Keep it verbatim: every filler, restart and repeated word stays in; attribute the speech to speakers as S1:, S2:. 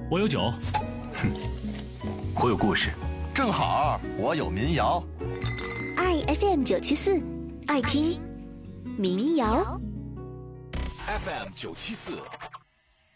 S1: 我有酒。
S2: 哼，我有故事。
S3: 正好我有民谣。
S4: 爱 F M 九七四，爱听民谣。
S2: F M 九七四